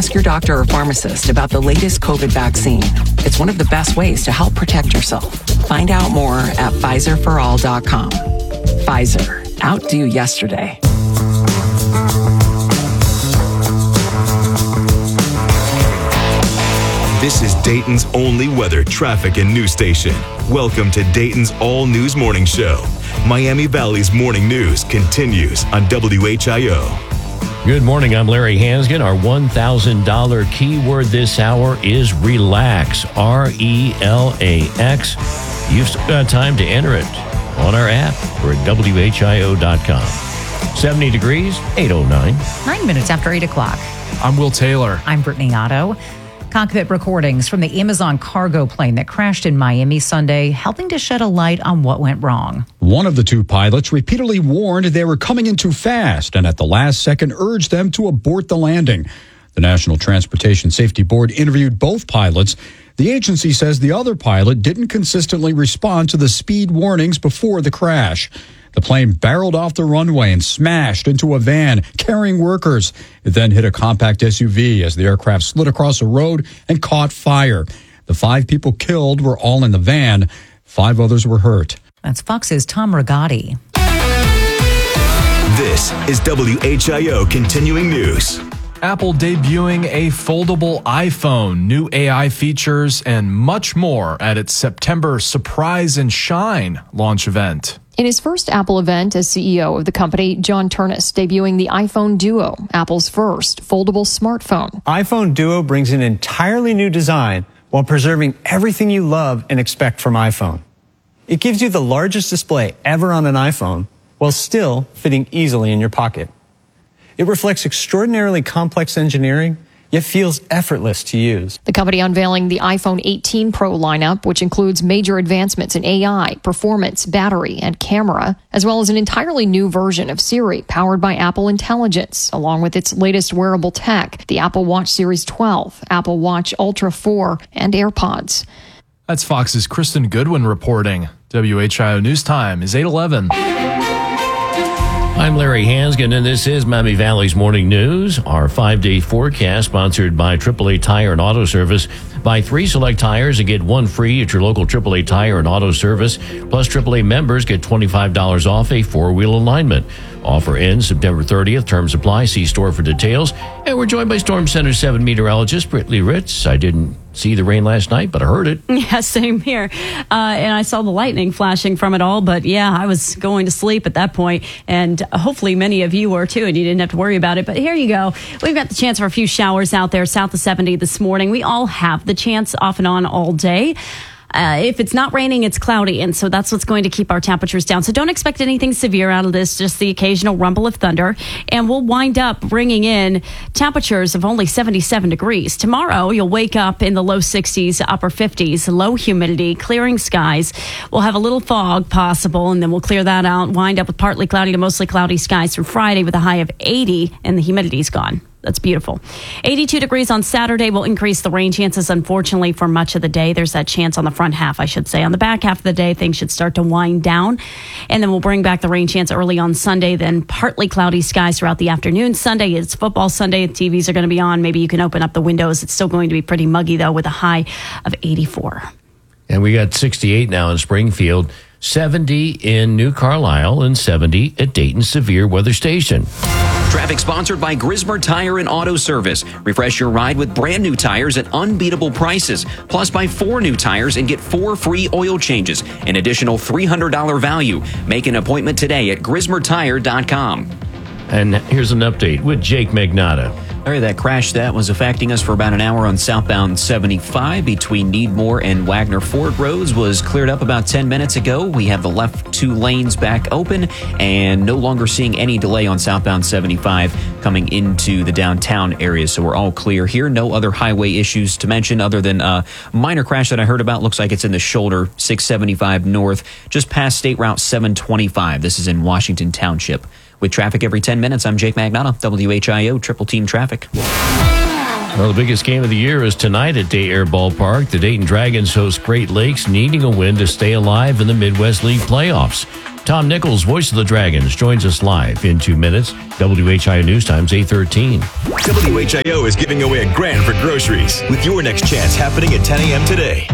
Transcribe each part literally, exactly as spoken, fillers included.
ask your doctor or pharmacist about the latest COVID vaccine. It's one of the best ways to help protect yourself. Find out more at Pfizer for all dot com. Pfizer, outdo yesterday. This is Dayton's only weather, traffic, and news station. Welcome to Dayton's All News Morning Show. Miami Valley's morning news continues on W H I O. Good morning. I'm Larry Hansgen. Our one thousand dollars keyword this hour is relax. R E L A X. You've still got time to enter it on our app or at W H I O dot com. seventy degrees, eight oh nine. Nine minutes after eight o'clock. I'm Will Taylor. I'm Brittany Otto. Cockpit recordings from the Amazon cargo plane that crashed in Miami Sunday, helping to shed a light on what went wrong. One of the two pilots repeatedly warned they were coming in too fast and at the last second urged them to abort the landing. The National Transportation Safety Board interviewed both pilots. The agency says the other pilot didn't consistently respond to the speed warnings before the crash. The plane barreled off the runway and smashed into a van carrying workers. It then hit a compact S U V as the aircraft slid across a road and caught fire. The five people killed were all in the van. Five others were hurt. That's Fox's Tom Rigotti. This is W H I O Continuing News. Apple debuting a foldable iPhone, new A I features, and much more at its September Surprise and Shine launch event. In his first Apple event as C E O of the company, John Ternus debuting the iPhone Duo, Apple's first foldable smartphone. iPhone Duo brings an entirely new design while preserving everything you love and expect from iPhone. It gives you the largest display ever on an iPhone while still fitting easily in your pocket. It reflects extraordinarily complex engineering, yet feels effortless to use. The company unveiling the iPhone eighteen Pro lineup, which includes major advancements in A I, performance, battery, and camera, as well as an entirely new version of Siri powered by Apple Intelligence, along with its latest wearable tech, the Apple Watch Series twelve, Apple Watch Ultra four, and AirPods. That's Fox's Kristen Goodwin reporting. W H I O News Time is eight eleven. I'm Larry Hansgen, and this is Miami Valley's Morning News. Our five-day forecast sponsored by triple A Tire and Auto Service. Buy three select tires and get one free at your local triple A Tire and Auto Service. Plus, triple A members get twenty-five dollars off a four-wheel alignment. Offer ends September thirtieth. Terms apply. See store for details. And we're joined by Storm Center seven meteorologist Brittany Ritz. I didn't see the rain last night, but I heard it. Yeah, same here. Uh, and I saw the lightning flashing from it all. But yeah, I was going to sleep at that point. And hopefully many of you were too, and you didn't have to worry about it. But here you go. We've got the chance for a few showers out there south of seventy this morning. We all have the chance off and on all day. Uh, if it's not raining, it's cloudy, and so that's what's going to keep our temperatures down. So don't expect anything severe out of this, just the occasional rumble of thunder. And we'll wind up bringing in temperatures of only seventy-seven degrees. Tomorrow, you'll wake up in the low sixties, upper fifties, low humidity, clearing skies. We'll have a little fog possible, and then we'll clear that out, wind up with partly cloudy to mostly cloudy skies through Friday with a high of eighty, and the humidity's gone. That's beautiful. eighty-two degrees on Saturday will increase the rain chances, unfortunately, for much of the day. There's that chance on the front half, I should say. On the back half of the day, things should start to wind down. And then we'll bring back the rain chance early on Sunday, then partly cloudy skies throughout the afternoon. Sunday is football Sunday. The T Vs are going to be on. Maybe you can open up the windows. It's still going to be pretty muggy, though, with a high of eighty-four. And we got sixty-eight now in Springfield, seventy in New Carlisle, and seventy at Dayton Severe Weather Station. Traffic sponsored by Grismer Tire and Auto Service. Refresh your ride with brand new tires at unbeatable prices. Plus, buy four new tires and get four free oil changes. An additional three hundred dollars value. Make an appointment today at grismer tire dot com. And here's an update with Jake Magnotta. All right, that crash that was affecting us for about an hour on southbound seventy-five between Needmore and Wagner Ford roads was cleared up about ten minutes ago. We have the left two lanes back open and no longer seeing any delay on southbound seventy-five coming into the downtown area. So we're all clear here. No other highway issues to mention other than a minor crash that I heard about. Looks like it's in the shoulder, six seventy-five north, just past State Route seven twenty-five. This is in Washington Township. With traffic every ten minutes, I'm Jake Magnotta, W H I O Triple Team Traffic. Well, the biggest game of the year is tonight at Day Air Ballpark. The Dayton Dragons host Great Lakes, needing a win to stay alive in the Midwest League playoffs. Tom Nichols, voice of the Dragons, joins us live in two minutes. W H I O News Times eight thirteen. W H I O is giving away a grand for groceries with your next chance happening at ten a.m. today.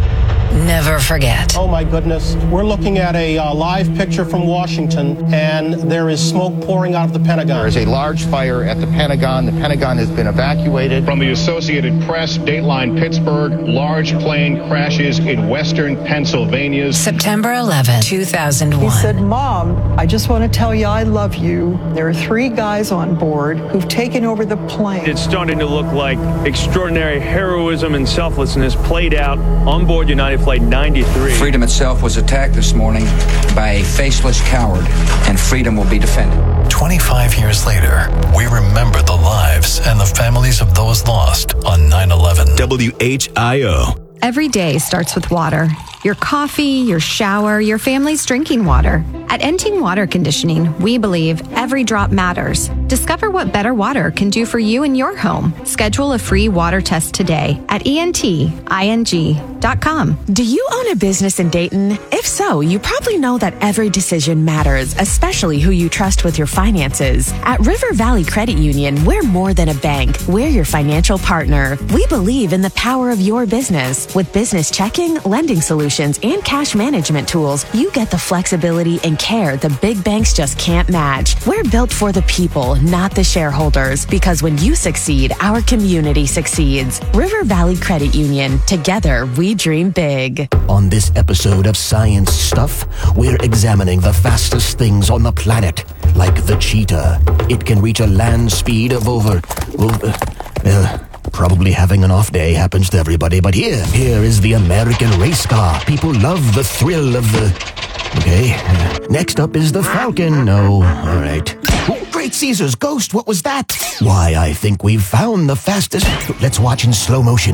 Never forget. Oh my goodness. We're looking at a uh, live picture from Washington, and there is smoke pouring out of the Pentagon. There is a large fire at the Pentagon. The Pentagon has been evacuated. From the Associated Press, Dateline Pittsburgh, large plane crashes in western Pennsylvania. September eleventh, two thousand one. He said, Mom, I just want to tell you I love you. There are three guys on board who've taken over the plane. It's starting to look like extraordinary heroism and selflessness played out on board United Flight ninety-three. Freedom itself was attacked this morning by a faceless coward, and freedom will be defended. twenty-five years later, we remember the lives and the families of those lost on nine eleven. W H I O. Every day starts with water. Your coffee, your shower, your family's drinking water. At Enting Water Conditioning, we believe every drop matters. Discover what better water can do for you and your home. Schedule a free water test today at E N T I N G dot com. Do you own a business in Dayton? If so, you probably know that every decision matters, especially who you trust with your finances. At River Valley Credit Union, we're more than a bank. We're your financial partner. We believe in the power of your business. With business checking, lending solutions, and cash management tools, you get the flexibility and care the big banks just can't match. We're built for the people, not the shareholders, because when you succeed, our community succeeds. River Valley Credit Union. Together, we dream big. On this episode of Science Stuff, we're examining the fastest things on the planet, like the cheetah. It can reach a land speed of over... over uh, Probably having an off day happens to everybody, but here, here is the American race car. People love the thrill of the... Okay, uh, next up is the Falcon. No, all right. Oh, Great Caesar's ghost, what was that? Why, I think we've found the fastest... Let's watch in slow motion.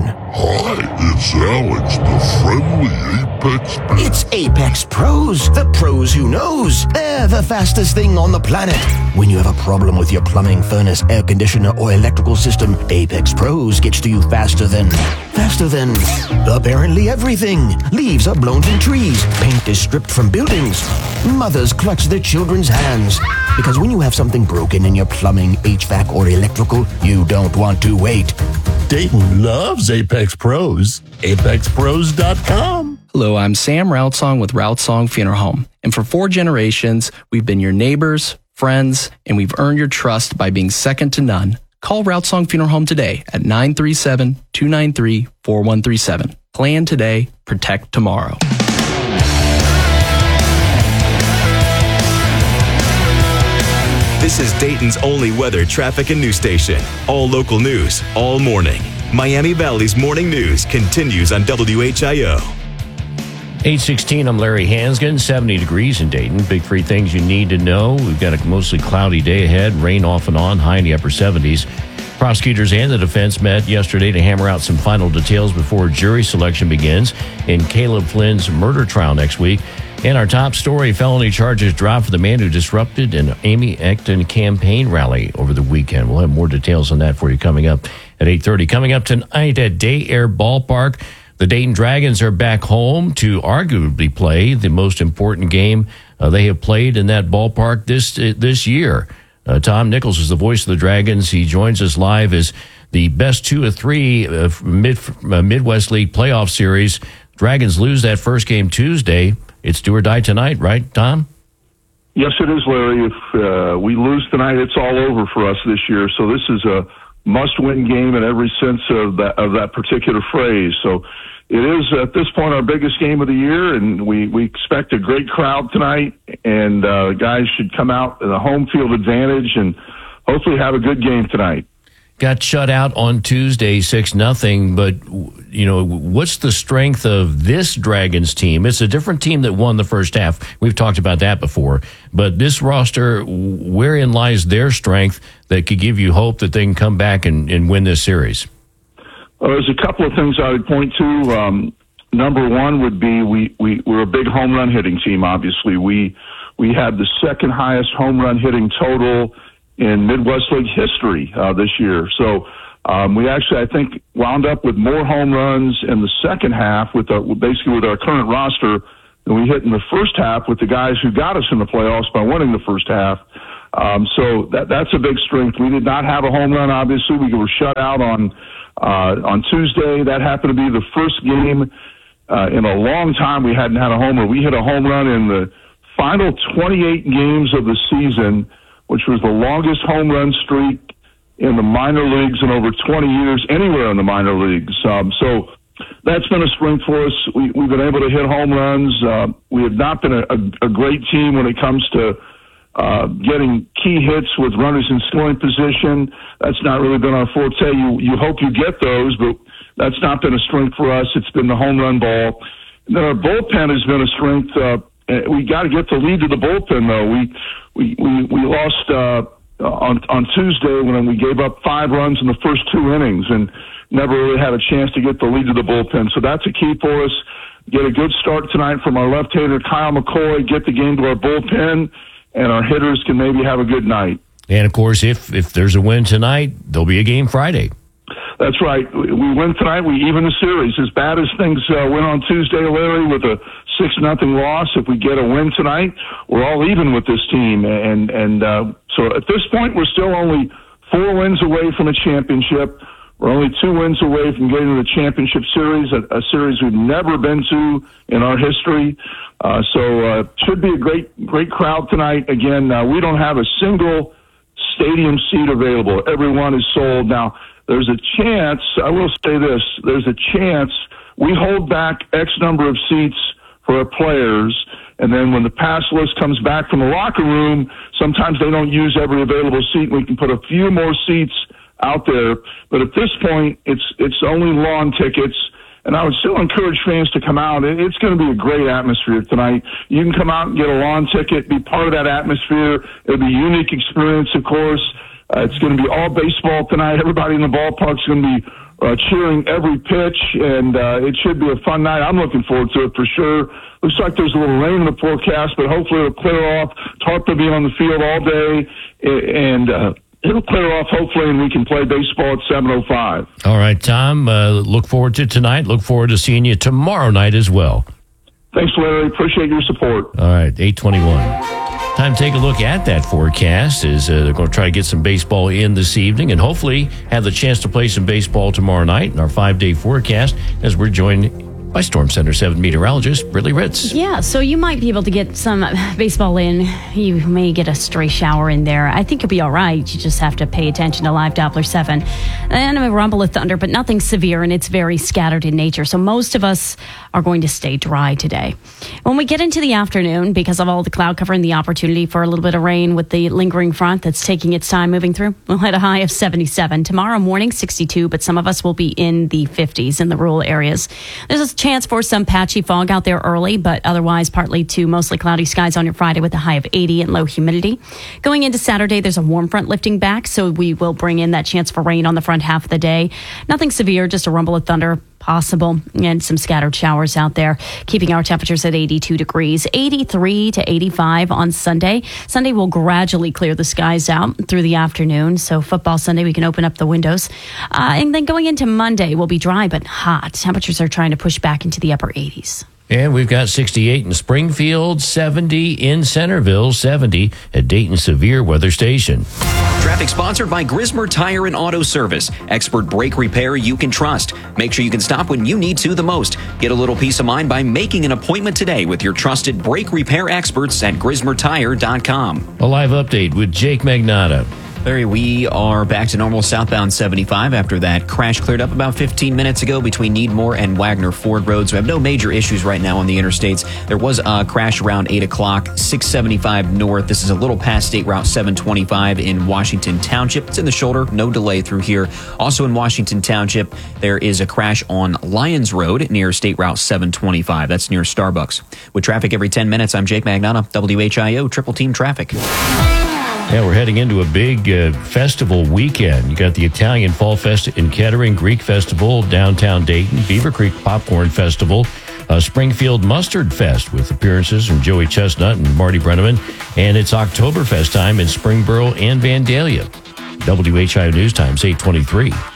Hi, it's Alex, the friendly Apex Pro. It's Apex Pros, the pros who knows. They're the fastest thing on the planet. When you have a problem with your plumbing, furnace, air conditioner, or electrical system, Apex Pros gets to you faster than... Faster than... apparently everything. Leaves are blown from trees. Paint is stripped from buildings. Mothers clutch their children's hands. Because when you have something broken in your plumbing, H V A C, or electrical, you don't want to wait. Dayton loves Apex Pros. Apex Pros dot com. Hello, I'm Sam Routsong with Routsong Funeral Home. And for four generations, we've been your neighbors, friends, and we've earned your trust by being second to none. Call Routsong Funeral Home today at nine three seven, two nine three, four one three seven. Plan today, protect tomorrow. This is Dayton's only weather, traffic, and news station. All local news, all morning. Miami Valley's morning news continues on W H I O. eight sixteen, I'm Larry Hansgen, seventy degrees in Dayton. Big three things you need to know. We've got a mostly cloudy day ahead, rain off and on, high in the upper seventies. Prosecutors and the defense met yesterday to hammer out some final details before jury selection begins in Caleb Flynn's murder trial next week. And our top story, felony charges dropped for the man who disrupted an Amy Acton campaign rally over the weekend. We'll have more details on that for you coming up at eight thirty. Coming up tonight at Day Air Ballpark, the Dayton Dragons are back home to arguably play the most important game uh, they have played in that ballpark this uh, this year. Uh, Tom Nichols is the voice of the Dragons. He joins us live as the best two of three uh, mid, uh, Midwest League playoff series. Dragons lose that first game Tuesday. It's do or die tonight, right, Tom? Yes, it is, Larry. If uh, we lose tonight, it's all over for us this year. So this is a must-win game in every sense of that of that particular phrase. So it is, at this point, our biggest game of the year, and we, we expect a great crowd tonight, and uh, guys should come out with a home field advantage and hopefully have a good game tonight. Got shut out on Tuesday, six nothing, but, you know, what's the strength of this Dragons team? It's a different team that won the first half. We've talked about that before. But this roster, wherein lies their strength that could give you hope that they can come back and, and win this series? Well, there's a couple of things I would point to. Um, number one would be we, we, we're a big home run hitting team, obviously. We, we had the second highest home run hitting total in Midwest League history uh, this year. So um, we actually, I think, wound up with more home runs in the second half with our, basically with our current roster than we hit in the first half with the guys who got us in the playoffs by winning the first half. Um, so that, that's a big strength. We did not have a home run, obviously. We were shut out on uh, on Tuesday. That happened to be the first game uh, in a long time we hadn't had a homer. We hit a home run in the final twenty-eight games of the season, which was the longest home run streak in the minor leagues in over twenty years, anywhere in the minor leagues. Um, so that's been a strength for us. We, we've been able to hit home runs. Uh, we have not been a, a, a great team when it comes to uh, getting key hits with runners in scoring position. That's not really been our forte. You, you hope you get those, but that's not been a strength for us. It's been the home run ball. And then our bullpen has been a strength. Uh, we got to get the lead to the bullpen, though. We we we, we lost uh, on on Tuesday when we gave up five runs in the first two innings and never really had a chance to get the lead to the bullpen. So that's a key for us. Get a good start tonight from our left-hander, Kyle McCoy, get the game to our bullpen, and our hitters can maybe have a good night. And, of course, if, if there's a win tonight, there'll be a game Friday. That's right. We win tonight, we even the series. As bad as things uh, went on Tuesday, Larry, with a six nothing loss, if we get a win tonight, we're all even with this team. And, and uh, so at this point, we're still only four wins away from a championship. We're only two wins away from getting to the championship series, a, a series we've never been to in our history. Uh, so uh, should be a great, great crowd tonight. Again, uh, we don't have a single stadium seat available. Everyone is sold. Now, there's a chance, I will say this, there's a chance we hold back X number of seats for our players, and then when the pass list comes back from the locker room, sometimes they don't use every available seat. We can put a few more seats out there, but at this point, it's it's only lawn tickets, and I would still encourage fans to come out. It's going to be a great atmosphere tonight. You can come out and get a lawn ticket, be part of that atmosphere. It'll be a unique experience, of course. Uh, it's going to be all baseball tonight. Everybody in the ballpark is going to be uh, cheering every pitch, and uh, it should be a fun night. I'm looking forward to it for sure. Looks like there's a little rain in the forecast, but hopefully it'll clear off. Tarp will be on the field all day, and uh, it'll clear off, hopefully, and we can play baseball at seven oh five. All right, Tom, uh, look forward to tonight. Look forward to seeing you tomorrow night as well. Thanks, Larry. Appreciate your support. All right, eight twenty-one. Time to take a look at that forecast. Is uh, they're going to try to get some baseball in this evening and hopefully have the chance to play some baseball tomorrow night in our five-day forecast as we're joined by Storm Center seven meteorologist Brittany Ritz. Yeah, so you might be able to get some baseball in. You may get a stray shower in there. I think you'll be all right. You just have to pay attention to Live Doppler seven. And a rumble of thunder, but nothing severe, and it's very scattered in nature. So most of us are going to stay dry today. When we get into the afternoon, because of all the cloud cover and the opportunity for a little bit of rain with the lingering front that's taking its time moving through, we'll hit a high of seventy-seven. Tomorrow morning, sixty-two, but some of us will be in the fifties in the rural areas. There's a chance for some patchy fog out there early, but otherwise partly to mostly cloudy skies on your Friday with a high of eighty and low humidity. Going into Saturday, there's a warm front lifting back, so we will bring in that chance for rain on the front half of the day. Nothing severe, just a rumble of thunder possible and some scattered showers out there, keeping our temperatures at eighty-two degrees, eighty-three to eighty-five on Sunday. Sunday will gradually clear the skies out through the afternoon. So football Sunday, we can open up the windows. Uh, and then going into Monday, we'll be dry but hot. Temperatures are trying to push back into the upper eighties. And we've got sixty-eight in Springfield, seventy in Centerville, seventy at Dayton Severe Weather Station. Traffic sponsored by Grismer Tire and Auto Service. Expert brake repair you can trust. Make sure you can stop when you need to the most. Get a little peace of mind by making an appointment today with your trusted brake repair experts at grismer tire dot com. A live update with Jake Magnotta. Larry, we are back to normal southbound seventy-five after that crash cleared up about fifteen minutes ago between Needmore and Wagner Ford roads. We have no major issues right now on the interstates. There was a crash around eight o'clock, six seventy-five north. This is a little past State Route seven twenty-five in Washington Township. It's in the shoulder, no delay through here. Also in Washington Township, there is a crash on Lyons Road near State Route seven twenty-five. That's near Starbucks. With traffic every ten minutes, I'm Jake Magnotta, W H I O Triple Team Traffic. Yeah, we're heading into a big uh, festival weekend. You got the Italian Fall Fest in Kettering, Greek Festival, downtown Dayton, Beaver Creek Popcorn Festival, uh, Springfield Mustard Fest with appearances from Joey Chestnut and Marty Brenneman, and it's Oktoberfest time in Springboro and Vandalia. W H I O News Times eight twenty-three.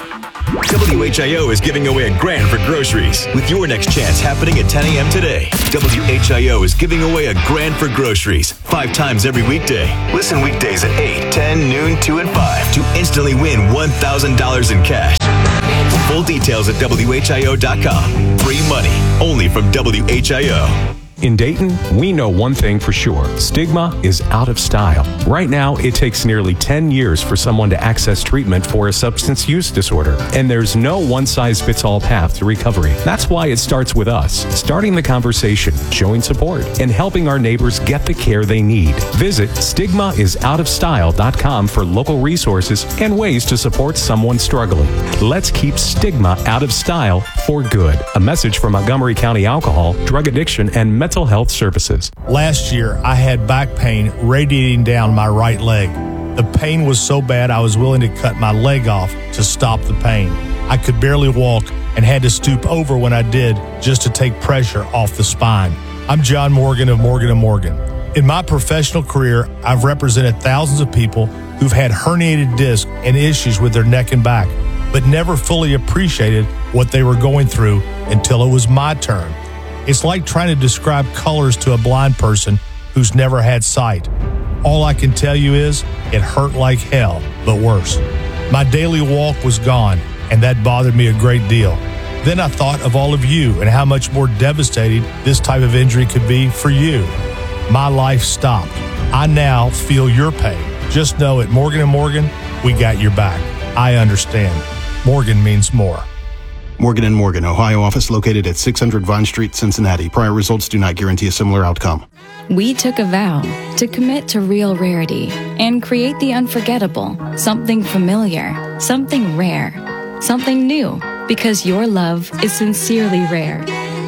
W H I O is giving away a grand for groceries with your next chance happening at ten a.m. today. W H I O is giving away a grand for groceries five times every weekday. Listen weekdays at eight, ten, noon, two, and five to instantly win one thousand dollars in cash. Full details at W H I O dot com. Free money only from W H I O. In Dayton, we know one thing for sure. Stigma is out of style. Right now, it takes nearly ten years for someone to access treatment for a substance use disorder, and there's no one-size-fits-all path to recovery. That's why it starts with us, starting the conversation, showing support, and helping our neighbors get the care they need. Visit stigma is out of style dot com for local resources and ways to support someone struggling. Let's keep stigma out of style for good. A message from Montgomery County Alcohol, Drug Addiction, and Mental Mental Health Services. Last year, I had back pain radiating down my right leg. The pain was so bad I was willing to cut my leg off to stop the pain. I could barely walk and had to stoop over when I did just to take pressure off the spine. I'm John Morgan of Morgan and Morgan. In my professional career, I've represented thousands of people who've had herniated discs and issues with their neck and back, but never fully appreciated what they were going through until it was my turn. It's like trying to describe colors to a blind person who's never had sight. All I can tell you is it hurt like hell, but worse. My daily walk was gone, and that bothered me a great deal. Then I thought of all of you and how much more devastating this type of injury could be for you. My life stopped. I now feel your pain. Just know at Morgan and Morgan, we got your back. I understand. Morgan means more. Morgan and Morgan, Ohio office located at six hundred Vine Street, Cincinnati. Prior results do not guarantee a similar outcome. We took a vow to commit to real rarity and create the unforgettable, something familiar, something rare, something new, because your love is sincerely rare.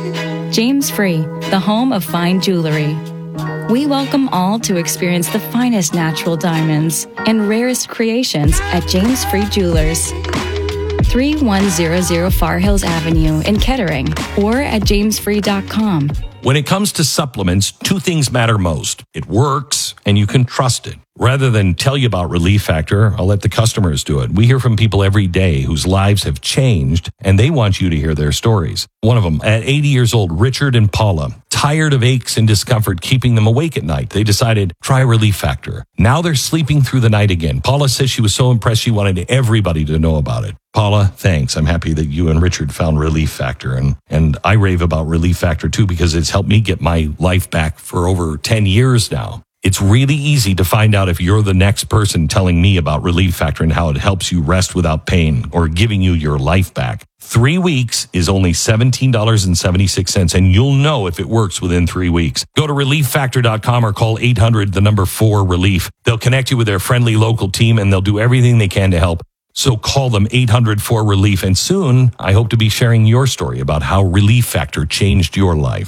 James Free, the home of fine jewelry. We welcome all to experience the finest natural diamonds and rarest creations at James Free Jewelers. thirty-one hundred Far Hills Avenue in Kettering or at james free dot com. When it comes to supplements, two things matter most. It works and you can trust it. Rather than tell you about Relief Factor, I'll let the customers do it. We hear from people every day whose lives have changed and they want you to hear their stories. One of them, at eighty years old, Richard and Paula, tired of aches and discomfort keeping them awake at night. They decided, try Relief Factor. Now they're sleeping through the night again. Paula says she was so impressed she wanted everybody to know about it. Paula, thanks. I'm happy that you and Richard found Relief Factor. And, and I rave about Relief Factor too because it's helped me get my life back for over ten years now. It's really easy to find out if you're the next person telling me about Relief Factor and how it helps you rest without pain or giving you your life back. Three weeks is only seventeen dollars and seventy-six cents, and you'll know if it works within three weeks. Go to relief factor dot com or call eight hundred, the number four, relief. They'll connect you with their friendly local team, and they'll do everything they can to help. So call them eight hundred four relief, and soon I hope to be sharing your story about how Relief Factor changed your life.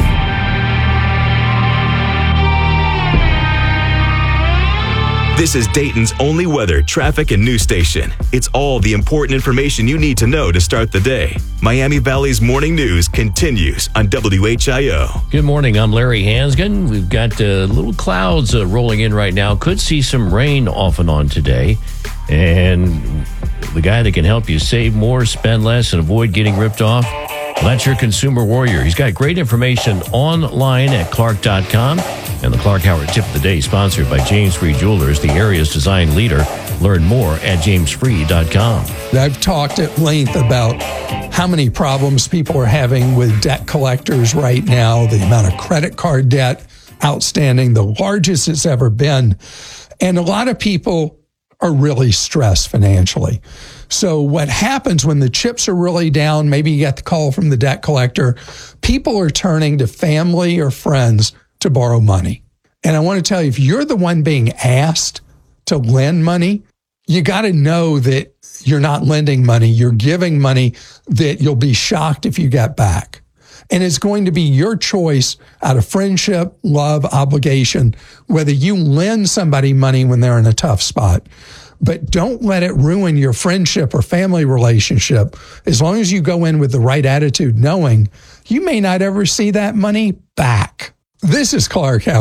This is Dayton's only weather, traffic, and news station. It's all the important information you need to know to start the day. Miami Valley's morning news continues on W H I O. Good morning. I'm Larry Hansgen. We've got uh, little clouds uh, rolling in right now. Could see some rain off and on today. And the guy that can help you save more, spend less, and avoid getting ripped off, well, that's your consumer warrior. He's got great information online at clark dot com. And the Clark Howard Tip of the Day, sponsored by James Free Jewelers, the area's design leader. Learn more at james free dot com. I've talked at length about how many problems people are having with debt collectors right now, the amount of credit card debt outstanding, the largest it's ever been. And a lot of people are really stressed financially. So what happens when the chips are really down, maybe you get the call from the debt collector, people are turning to family or friends to borrow money. And I want to tell you, if you're the one being asked to lend money, you got to know that you're not lending money. You're giving money that you'll be shocked if you get back. And it's going to be your choice out of friendship, love, obligation, whether you lend somebody money when they're in a tough spot. But don't let it ruin your friendship or family relationship. As long as you go in with the right attitude, knowing you may not ever see that money back. This is Clark Howard.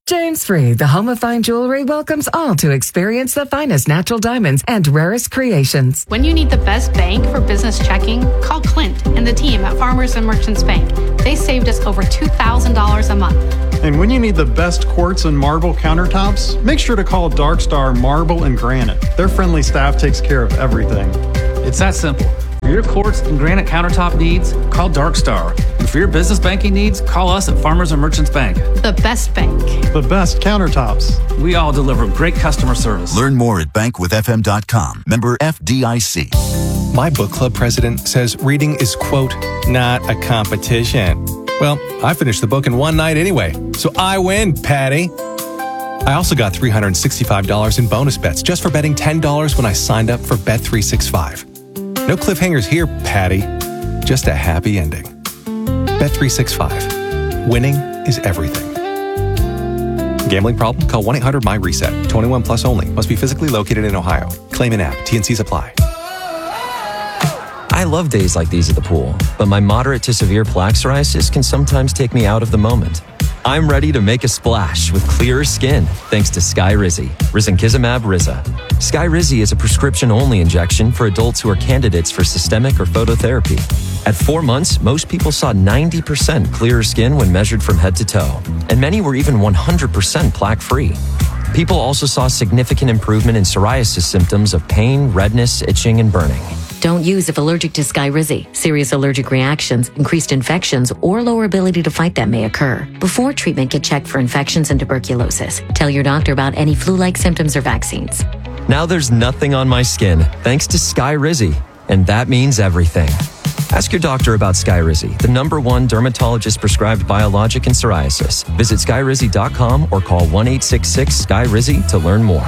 James Freed, the home of fine jewelry, welcomes all to experience the finest natural diamonds and rarest creations. When you need the best bank for business checking, call Clint and the team at Farmers and Merchants Bank. They saved us over two thousand dollars a month. And when you need the best quartz and marble countertops, make sure to call Dark Star Marble and Granite. Their friendly staff takes care of everything. It's that simple. For your quartz and granite countertop needs, call Dark Star. And for your business banking needs, call us at Farmers and Merchants Bank. The best bank. The best countertops. We all deliver great customer service. Learn more at bank with f m dot com. Member F D I C. My book club president says reading is, quote, not a competition. Well, I finished the book in one night anyway, so I win, Patty. I also got three hundred sixty-five dollars in bonus bets just for betting ten dollars when I signed up for Bet three sixty-five. No cliffhangers here, Patty. Just a happy ending. Bet three sixty-five. Winning is everything. Gambling problem? Call one eight hundred my reset. twenty-one plus only. Must be physically located in Ohio. Claim in app. T N Cs apply. I love days like these at the pool, but my moderate to severe plaque psoriasis can sometimes take me out of the moment. I'm ready to make a splash with clearer skin thanks to Skyrizi, risankizumab Riza. Skyrizi is a prescription-only injection for adults who are candidates for systemic or phototherapy. At four months, most people saw ninety percent clearer skin when measured from head to toe, and many were even one hundred percent plaque-free. People also saw significant improvement in psoriasis symptoms of pain, redness, itching, and burning. Don't use if allergic to Skyrizi. Serious allergic reactions, increased infections, or lower ability to fight them may occur. Before treatment, get checked for infections and tuberculosis. Tell your doctor about any flu-like symptoms or vaccines. Now there's nothing on my skin thanks to Skyrizi, and that means everything. Ask your doctor about Skyrizi, the number one dermatologist-prescribed biologic in psoriasis. Visit skyrizi dot com or call one eight six six Sky Rizi to learn more.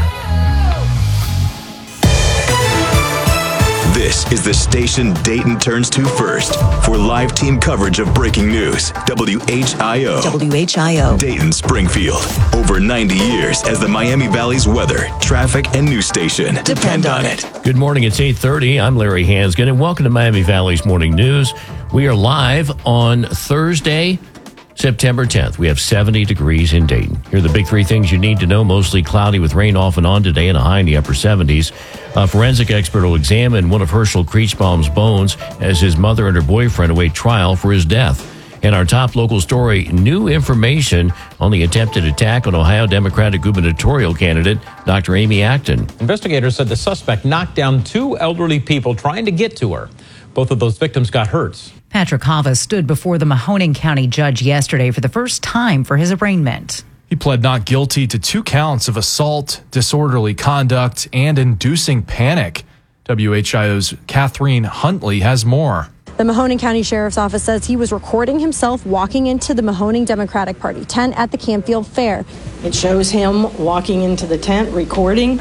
This is the station Dayton turns to first for live team coverage of breaking news. W H I O. W H I O. Dayton, Springfield. Over ninety years as the Miami Valley's weather, traffic, and news station. Depend on it. Good morning. It's eight thirty. I'm Larry Hansgen, and welcome to Miami Valley's Morning News. We are live on Thursday, September tenth. We have seventy degrees in Dayton. Here are the big three things you need to know. Mostly cloudy with rain off and on today and a high in the upper seventies. A forensic expert will examine one of Herschel Kriechbaum's bones as his mother and her boyfriend await trial for his death. And our top local story, new information on the attempted attack on Ohio Democratic gubernatorial candidate Doctor Amy Acton. Investigators said the suspect knocked down two elderly people trying to get to her. Both of those victims got hurt. Patrick Hava stood before the Mahoning County judge yesterday for the first time for his arraignment. He pled not guilty to two counts of assault, disorderly conduct, and inducing panic. W H I O's Catherine Huntley has more. The Mahoning County Sheriff's Office says he was recording himself walking into the Mahoning Democratic Party tent at the Campfield Fair. It shows him walking into the tent, recording,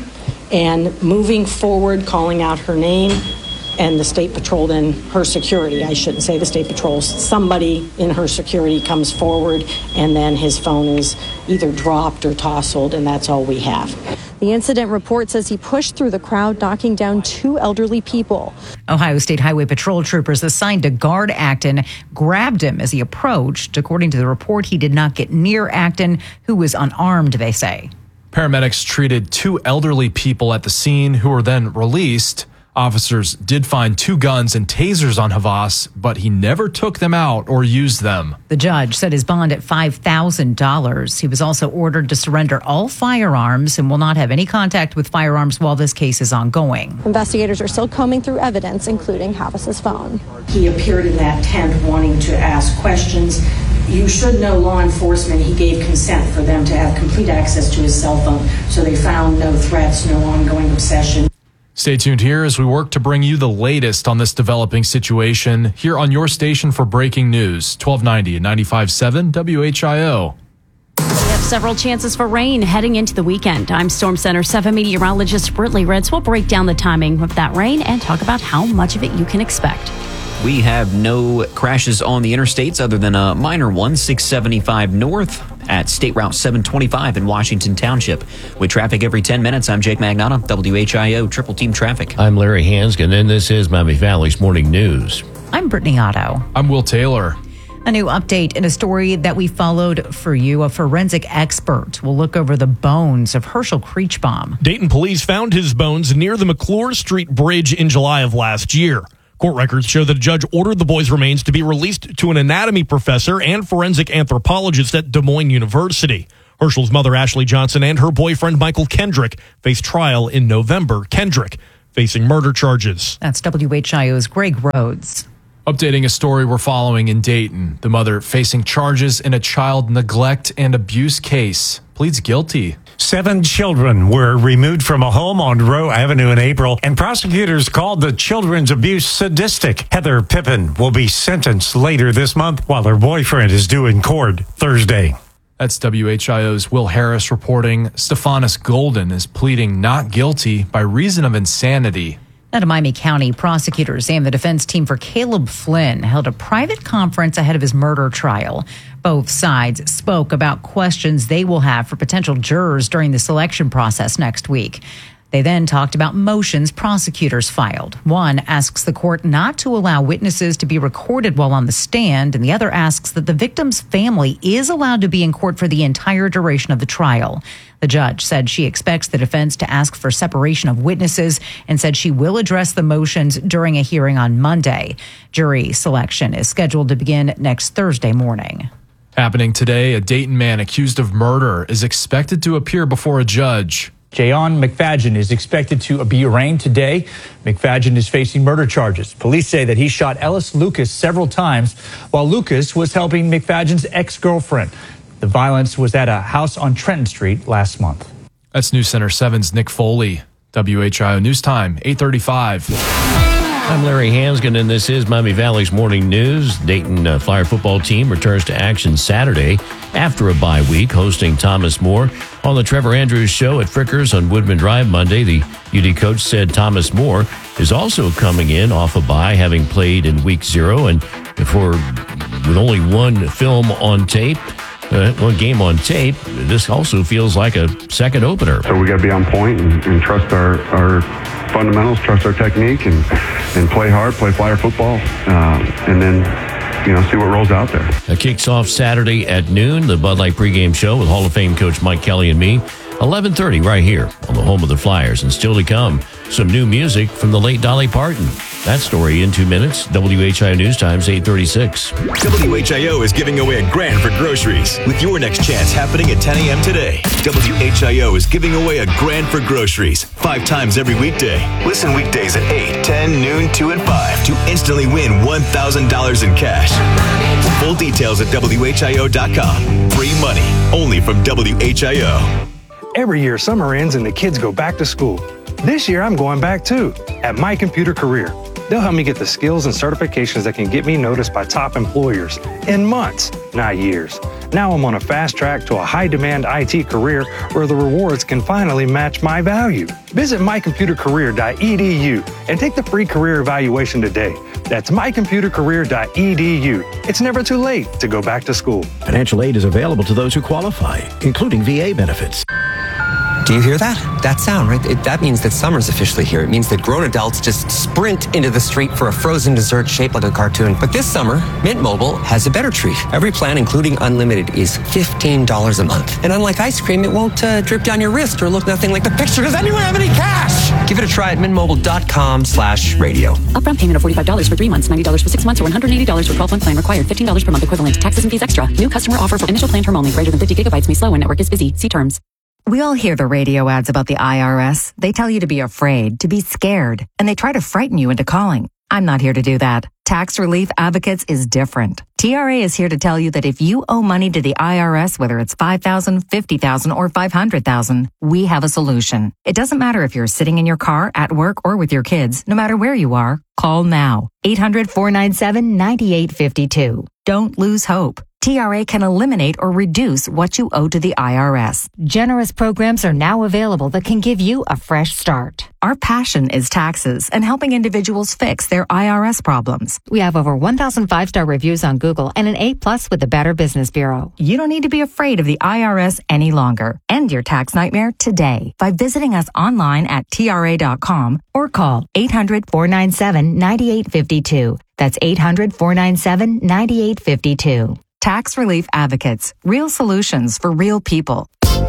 and moving forward, calling out her name. And the State Patrol, then her security, I shouldn't say the State Patrol, somebody in her security comes forward, and then his phone is either dropped or tousled, and that's all we have. The incident report says he pushed through the crowd, knocking down two elderly people. Ohio State Highway Patrol troopers assigned to guard Acton grabbed him as he approached. According to the report, he did not get near Acton, who was unarmed, they say. Paramedics treated two elderly people at the scene who were then released. Officers did find two guns and tasers on Havas, but he never took them out or used them. The judge set his bond at five thousand dollars. He was also ordered to surrender all firearms and will not have any contact with firearms while this case is ongoing. Investigators are still combing through evidence, including Havas's phone. He appeared in that tent wanting to ask questions. You should know law enforcement, he gave consent for them to have complete access to his cell phone, so they found no threats, no ongoing obsession. Stay tuned here as we work to bring you the latest on this developing situation here on your station for breaking news, twelve ninety and ninety-five point seven W H I O. We have several chances for rain heading into the weekend. I'm Storm Center seven meteorologist Britley Ritz. We'll break down the timing of that rain and talk about how much of it you can expect. We have no crashes on the interstates other than a minor one, six seventy-five north at State Route seven twenty-five in Washington Township. With traffic every ten minutes, I'm Jake Magnotta, W H I O Triple Team Traffic. I'm Larry Hansgen, and this is Miami Valley's Morning News. I'm Brittany Otto. I'm Will Taylor. A new update in a story that we followed for you. A forensic expert will look over the bones of Herschel Kreechbaum. Dayton police found his bones near the McClure Street Bridge in July of last year. Court records show that a judge ordered the boy's remains to be released to an anatomy professor and forensic anthropologist at Des Moines University. Herschel's mother, Ashley Johnson, and her boyfriend, Michael Kendrick, face trial in November. Kendrick facing murder charges. That's W H I O's Greg Rhodes. Updating a story we're following in Dayton. The mother facing charges in a child neglect and abuse case pleads guilty. Seven children were removed from a home on Rowe Avenue in April, and prosecutors called the children's abuse sadistic. Heather Pippin will be sentenced later this month, while her boyfriend is due in court Thursday. That's W H I O's Will Harris reporting. Stephanus Golden is pleading not guilty by reason of insanity. Out of Miami County, prosecutors and the defense team for Caleb Flynn held a private conference ahead of his murder trial. Both sides spoke about questions they will have for potential jurors during the selection process next week. They then talked about motions prosecutors filed. One asks the court not to allow witnesses to be recorded while on the stand, and the other asks that the victim's family is allowed to be in court for the entire duration of the trial. The judge said she expects the defense to ask for separation of witnesses and said she will address the motions during a hearing on Monday. Jury selection is scheduled to begin next Thursday morning. Happening today, a Dayton man accused of murder is expected to appear before a judge. Jayon McFadgen is expected to be arraigned today. McFadgen is facing murder charges. Police say that he shot Ellis Lucas several times while Lucas was helping McFadgen's ex-girlfriend. The violence was at a house on Trenton Street last month. That's News Center seven's Nick Foley. W H I O News Time, eight thirty-five. I'm Larry Hansgen, and this is Miami Valley's Morning News. Dayton uh, Flyer football team returns to action Saturday after a bye week, hosting Thomas More on the Trevor Andrews Show at Frickers on Woodman Drive Monday. The U D coach said Thomas More is also coming in off a bye, having played in week zero, and for with only one film on tape, uh, one game on tape, this also feels like a second opener. So we got to be on point and, and trust our our fundamentals, trust our technique, and and play hard, play Flyer football, uh, and then, you know, see what rolls out there. It kicks off Saturday at noon, the Bud Light pregame show with Hall of Fame coach Mike Kelly and me. eleven thirty right here on the home of the Flyers. And still to come, some new music from the late Dolly Parton. That story in two minutes. W H I O News Times, eight thirty-six. W H I O is giving away a grand for groceries with your next chance happening at ten a.m. today. W H I O is giving away a grand for groceries five times every weekday. Listen weekdays at eight, ten, noon, two, and five to instantly win one thousand dollars in cash. Full details at W H I O dot com. Free money only from W H I O. Every year, summer ends and the kids go back to school. This year, I'm going back too, at My Computer Career. They'll help me get the skills and certifications that can get me noticed by top employers in months, not years. Now I'm on a fast track to a high-demand I T career where the rewards can finally match my value. Visit my computer career dot e d u and take the free career evaluation today. That's my computer career dot e d u. It's never too late to go back to school. Financial aid is available to those who qualify, including V A benefits. Do you hear that? That sound, right? It, that means that summer's officially here. It means that grown adults just sprint into the street for a frozen dessert shaped like a cartoon. But this summer, Mint Mobile has a better treat. Every plan, including unlimited, is fifteen dollars a month. And unlike ice cream, it won't uh, drip down your wrist or look nothing like the picture. Does anyone have any cash? Give it a try at mintmobile.com slash radio. Upfront payment of forty-five dollars for three months, ninety dollars for six months, or one hundred eighty dollars for twelve-month plan required. fifteen dollars per month equivalent. Taxes and fees extra. New customer offer for initial plan term only. Greater than fifty gigabytes may slow when network is busy. See terms. We all hear the radio ads about the I R S. They tell you to be afraid, to be scared, and they try to frighten you into calling. I'm not here to do that. Tax Relief Advocates is different. T R A is here to tell you that if you owe money to the I R S, whether it's five thousand dollars, fifty thousand dollars, or five hundred thousand dollars, we have a solution. It doesn't matter if you're sitting in your car, at work, or with your kids. No matter where you are, call now. eight hundred, four nine seven, nine eight five two. Don't lose hope. T R A can eliminate or reduce what you owe to the I R S. Generous programs are now available that can give you a fresh start. Our passion is taxes and helping individuals fix their I R S problems. We have over one thousand five-star reviews on Google and an A plus with the Better Business Bureau. You don't need to be afraid of the I R S any longer. End your tax nightmare today by visiting us online at T R A dot com or call eight hundred, four nine seven, nine eight five two. That's eight hundred, four nine seven, nine eight five two. Tax Relief Advocates. Real solutions for real people.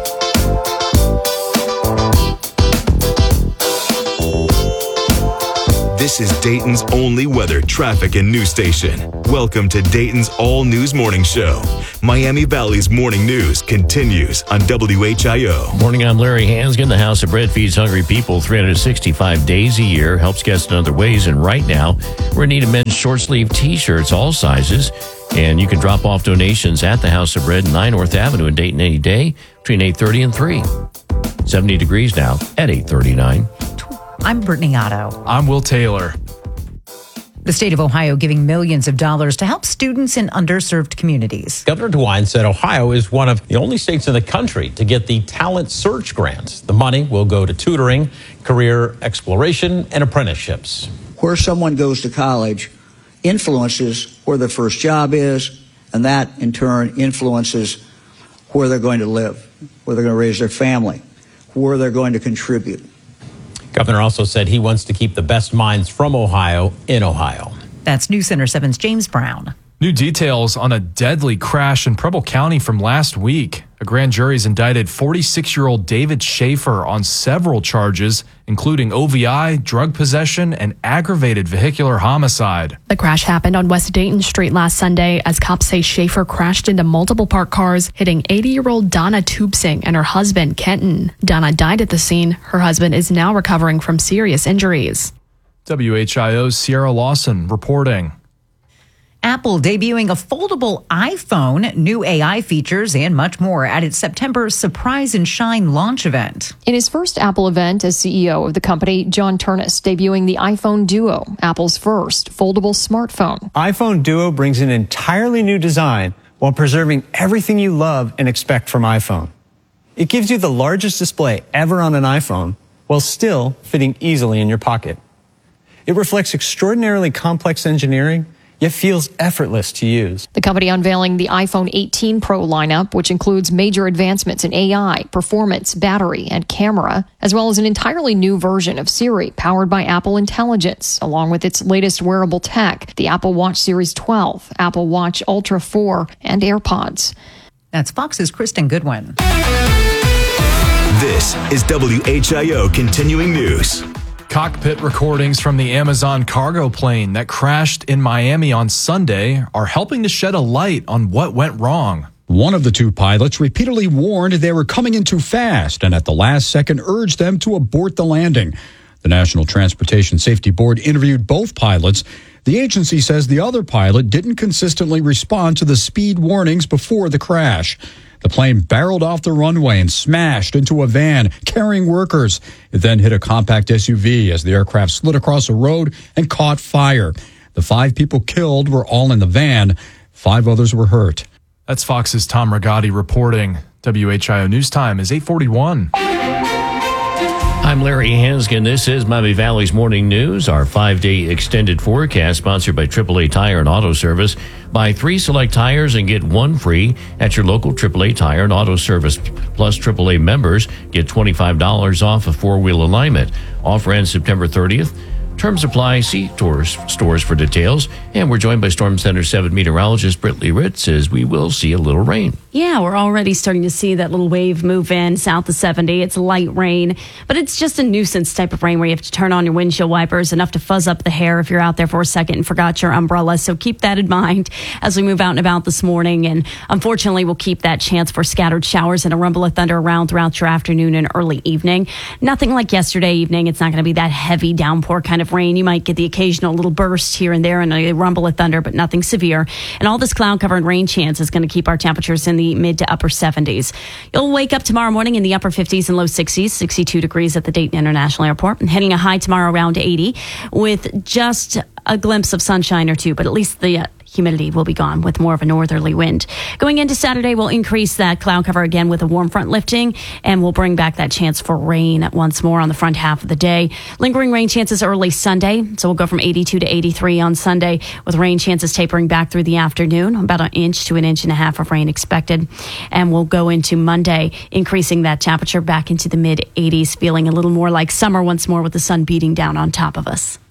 This is Dayton's only weather, traffic, and news station. Welcome to Dayton's All News Morning Show. Miami Valley's morning news continues on W H I O. Morning, I'm Larry Hansgen. The House of Bread feeds hungry people three hundred sixty-five days a year, helps guests in other ways, and right now, we're in need of men's short-sleeve T-shirts, all sizes, and you can drop off donations at the House of Bread, nine North Avenue in Dayton any day between eight thirty and three. seventy degrees now at eight thirty-nine. I'm Brittany Otto. I'm Will Taylor. The state of Ohio giving millions of dollars to help students in underserved communities. Governor DeWine said Ohio is one of the only states in the country to get the Talent Search Grant. The money will go to tutoring, career exploration, and apprenticeships. Where someone goes to college influences where their first job is, and that in turn influences where they're going to live, where they're going to raise their family, where they're going to contribute. Governor also said he wants to keep the best minds from Ohio in Ohio. That's News Center seven's James Brown. New details on a deadly crash in Preble County from last week. A grand jury's indicted forty-six-year-old David Schaefer on several charges, including O V I, drug possession, and aggravated vehicular homicide. The crash happened on West Dayton Street last Sunday as cops say Schaefer crashed into multiple parked cars, hitting eighty-year-old Donna Tubsing and her husband, Kenton. Donna died at the scene. Her husband is now recovering from serious injuries. W H I O's Sierra Lawson reporting. Apple debuting a foldable iPhone, new A I features, and much more at its September Surprise and Shine launch event. In his first Apple event as C E O of the company, John Turnus debuting the iPhone Duo, Apple's first foldable smartphone. iPhone Duo brings an entirely new design while preserving everything you love and expect from iPhone. It gives you the largest display ever on an iPhone while still fitting easily in your pocket. It reflects extraordinarily complex engineering, yet feels effortless to use. The company unveiling the iPhone eighteen Pro lineup, which includes major advancements in A I, performance, battery, and camera, as well as an entirely new version of Siri powered by Apple Intelligence, along with its latest wearable tech, the Apple Watch Series twelve, Apple Watch Ultra four, and AirPods. That's Fox's Kristen Goodwin. This is W H I O Continuing News. Cockpit recordings from the Amazon cargo plane that crashed in Miami on Sunday are helping to shed a light on what went wrong. One of the two pilots repeatedly warned they were coming in too fast and at the last second urged them to abort the landing. The National Transportation Safety Board interviewed both pilots. The agency says the other pilot didn't consistently respond to the speed warnings before the crash. The plane barreled off the runway and smashed into a van carrying workers. It then hit a compact S U V as the aircraft slid across a road and caught fire. The five people killed were all in the van. Five others were hurt. That's Fox's Tom Rigotti reporting. W H I O News Time is eight forty-one. I'm Larry Hansgen. This is Miami Valley's Morning News, our five-day extended forecast sponsored by triple A Tire and Auto Service. Buy three select tires and get one free at your local triple A Tire and Auto Service. Plus, triple A members get twenty-five dollars off a four-wheel alignment. Offer ends September thirtieth. Terms apply. See tours, stores for details. And we're joined by Storm Center seven meteorologist Brittany Ritz as we will see a little rain. Yeah, we're already starting to see that little wave move in south of seventy. It's light rain, but it's just a nuisance type of rain where you have to turn on your windshield wipers, enough to fuzz up the hair if you're out there for a second and forgot your umbrella. So keep that in mind as we move out and about this morning. And unfortunately, we'll keep that chance for scattered showers and a rumble of thunder around throughout your afternoon and early evening. Nothing like yesterday evening. It's not going to be that heavy downpour kind of rain. You might get the occasional little burst here and there and a rumble of thunder, but nothing severe. And all this cloud cover and rain chance is going to keep our temperatures in the mid to upper seventies. You'll wake up tomorrow morning in the upper fifties and low sixties, sixty-two degrees at the Dayton International Airport, and hitting a high tomorrow around eighty with just a glimpse of sunshine or two, but at least the uh, humidity will be gone with more of a northerly wind. Going into Saturday, we'll increase that cloud cover again with a warm front lifting, and we'll bring back that chance for rain once more on the front half of the day. Lingering rain chances early Sunday, so we'll go from eighty-two to eighty-three on Sunday with rain chances tapering back through the afternoon, about an inch to an inch and a half of rain expected. And we'll go into Monday, increasing that temperature back into the mid eighties, feeling a little more like summer once more with the sun beating down on top of us.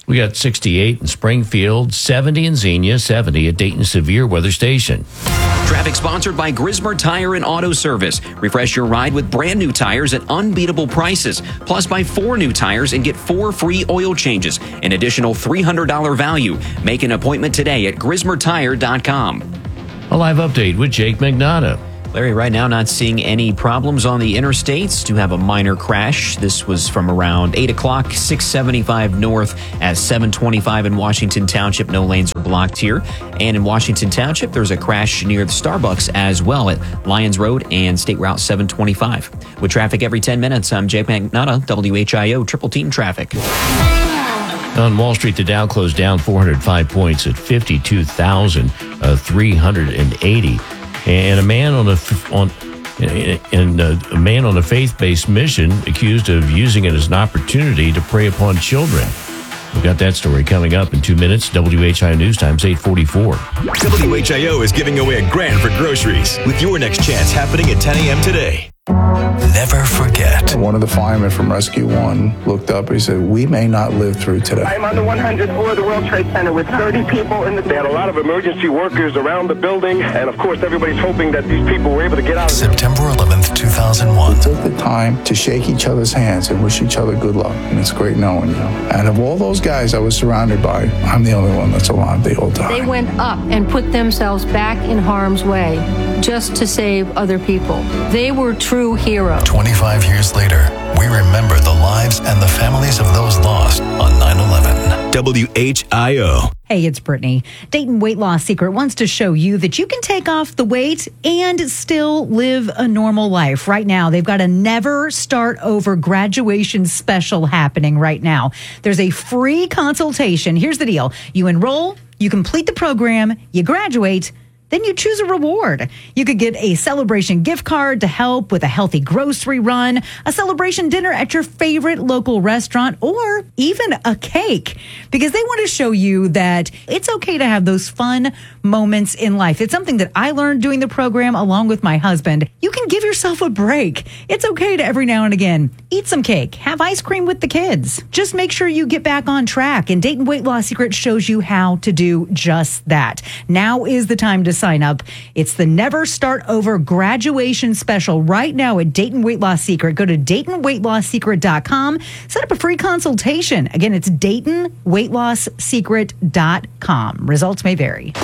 We got sixty-eight in Springfield, seventy in Xenia, seventy at Dayton Severe Weather Station. Traffic sponsored by Grismer Tire and Auto Service. Refresh your ride with brand new tires at unbeatable prices. Plus, buy four new tires and get four free oil changes. An additional three hundred dollars value. Make an appointment today at grismer tire dot com. A live update with Jake Magnotta. Larry, right now not seeing any problems on the interstates. Do have a minor crash. This was from around eight o'clock, six seventy-five north at seven twenty-five in Washington Township. No lanes are blocked here. And in Washington Township, there's a crash near the Starbucks as well at Lyons Road and State Route seven twenty-five. With traffic every ten minutes, I'm Jake Magnotta, W H I O Triple Team Traffic. On Wall Street, the Dow closed down four hundred five points at fifty-two thousand three hundred eighty. And a man on a on and a man on a faith-based mission accused of using it as an opportunity to prey upon children. We've got that story coming up in two minutes. W H I O News Time's eight forty-four. W H I O is giving away a grand for groceries with your next chance happening at ten a.m. today. Never forget. One of the firemen from Rescue One looked up and he said, "We may not live through today." I'm on the one hundredth floor of the World Trade Center with thirty people in the... They had a lot of emergency workers around the building, and of course everybody's hoping that these people were able to get out of there. September eleventh, two thousand one. We took the time to shake each other's hands and wish each other good luck, and it's great knowing you. And of all those guys I was surrounded by, I'm the only one that's alive. They all died. They went up and put themselves back in harm's way just to save other people. They were true heroes. twenty-five years later, we remember the lives and the families of those lost on nine eleven. W H I O. Hey, it's Brittany. Dayton Weight Loss Secret wants to show you that you can take off the weight and still live a normal life. Right now, they've got a Never Start Over graduation special happening right now. There's a free consultation. Here's the deal. You enroll, you complete the program, you graduate, then you choose a reward. You could get a celebration gift card to help with a healthy grocery run, a celebration dinner at your favorite local restaurant, or even a cake, because they want to show you that it's okay to have those fun moments in life. It's something that I learned doing the program along with my husband. You can give yourself a break. It's okay to every now and again eat some cake, have ice cream with the kids. Just make sure you get back on track. And Dayton Weight Loss Secret shows you how to do just that. Now is the time to sign up. It's the Never Start Over graduation special right now at Dayton Weight Loss Secret. Go to Dayton Weight Loss Secret dot com. Set up a free consultation. Again, it's Dayton Weight Loss Secret dot com. Results may vary.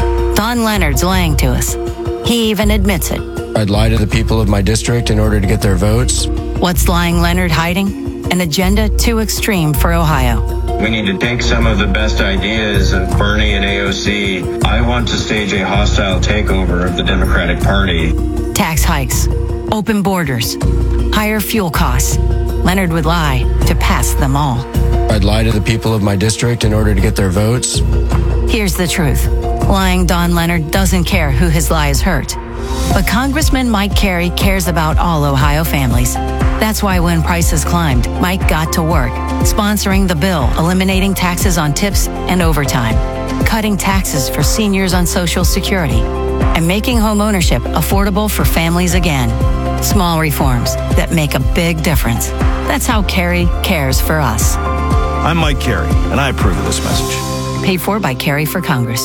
Don Leonard's lying to us. He even admits it. I'd lie to the people of my district in order to get their votes. What's lying Leonard hiding? An agenda too extreme for Ohio. We need to take some of the best ideas of Bernie and A O C. I want to stage a hostile takeover of the Democratic Party. Tax hikes, open borders, higher fuel costs. Leonard would lie to pass them all. I'd lie to the people of my district in order to get their votes. Here's the truth. Lying Don Leonard doesn't care who his lies hurt. But Congressman Mike Carey cares about all Ohio families. That's why when prices climbed, Mike got to work, sponsoring the bill, eliminating taxes on tips and overtime, cutting taxes for seniors on Social Security, and making home ownership affordable for families again. Small reforms that make a big difference. That's how Carey cares for us. I'm Mike Carey, and I approve of this message. Paid for by Carey for Congress.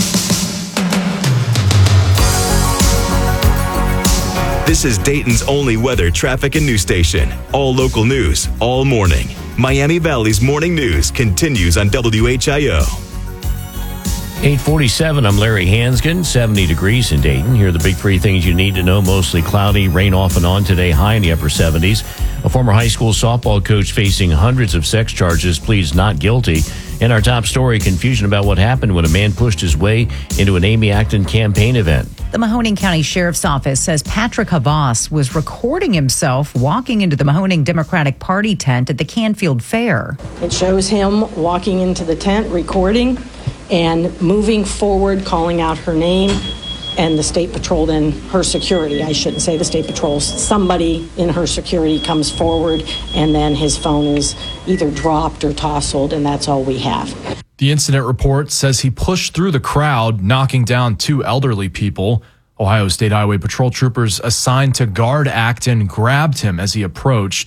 This is Dayton's only weather, traffic, and news station. All local news, all morning. Miami Valley's morning news continues on W H I O. eight forty-seven, I'm Larry Hansgen, seventy degrees in Dayton. Here are the big three things you need to know. Mostly cloudy, rain off and on today, high in the upper seventies. A former high school softball coach facing hundreds of sex charges pleads not guilty. And our top story, confusion about what happened when a man pushed his way into an Amy Acton campaign event. The Mahoning County Sheriff's Office says Patrick Havas was recording himself walking into the Mahoning Democratic Party tent at the Canfield Fair. It shows him walking into the tent, recording, and moving forward, calling out her name, and the State Patrol, then her security, I shouldn't say the State Patrol, somebody in her security comes forward, and then his phone is either dropped or tousled, and that's all we have. The incident report says he pushed through the crowd, knocking down two elderly people. Ohio State Highway Patrol troopers assigned to guard Acton grabbed him as he approached.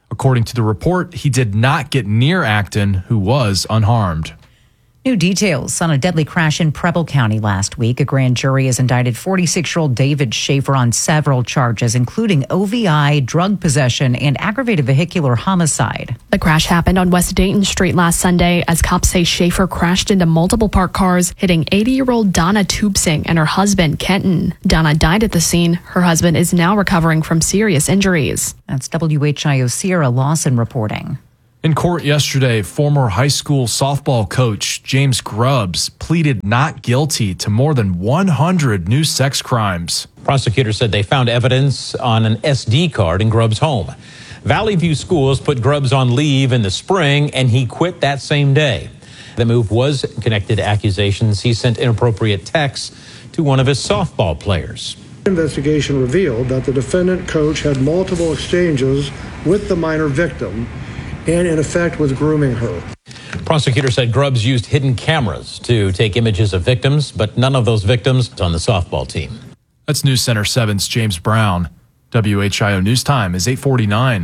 According to the report, he did not get near Acton, who was unharmed. New details on a deadly crash in Preble County last week. A grand jury has indicted forty-six-year-old David Schaefer on several charges, including O V I, drug possession, and aggravated vehicular homicide. The crash happened on West Dayton Street last Sunday as cops say Schaefer crashed into multiple parked cars, hitting eighty-year-old Donna Tubsing and her husband, Kenton. Donna died at the scene. Her husband is now recovering from serious injuries. That's W H I O Sierra Lawson reporting. In court yesterday, former high school softball coach James Grubbs pleaded not guilty to more than one hundred new sex crimes. Prosecutors said they found evidence on an S D card in Grubbs' home. Valley View Schools put Grubbs on leave in the spring, and he quit that same day. The move was connected to accusations he sent inappropriate texts to one of his softball players. Investigation revealed that the defendant coach had multiple exchanges with the minor victim and in effect was grooming her. Prosecutors said Grubbs used hidden cameras to take images of victims, but none of those victims on the softball team. That's News Center seven's James Brown. W H I O News Time is eight forty-nine.